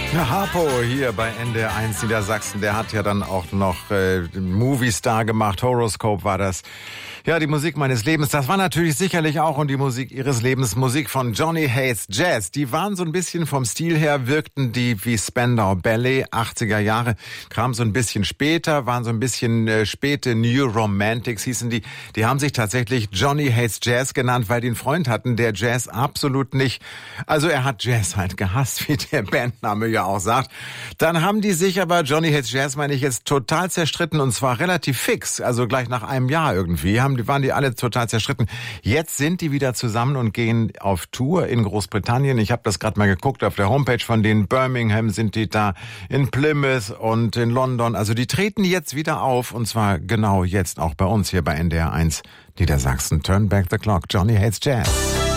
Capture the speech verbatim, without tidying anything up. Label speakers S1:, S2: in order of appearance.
S1: Harpo hier bei N D R eins Niedersachsen, der hat ja dann auch noch äh, Movie-Star gemacht, Horoscope war das. Ja, die Musik meines Lebens, das war natürlich sicherlich auch und die Musik ihres Lebens, Musik von Johnny Hates Jazz. Die waren so ein bisschen vom Stil her, wirkten die wie Spandau Ballet, achtziger Jahre, kam so ein bisschen später, waren so ein bisschen äh, späte New Romantics hießen die. Die haben sich tatsächlich Johnny Hates Jazz genannt, weil die einen Freund hatten, der Jazz absolut nicht, also er hat Jazz halt gehasst, wie der Bandname ja auch sagt. Dann haben die sich aber, Johnny Hates Jazz meine ich jetzt, total zerstritten und zwar relativ fix, also gleich nach einem Jahr irgendwie. Haben Die waren die alle total zerstritten. Jetzt sind die wieder zusammen und gehen auf Tour in Großbritannien. Ich habe das gerade mal geguckt auf der Homepage von denen. Birmingham sind die da, in Plymouth und in London. Also die treten jetzt wieder auf und zwar genau jetzt auch bei uns hier bei N D R eins Niedersachsen. Turn back the clock. Johnny Hates Jazz.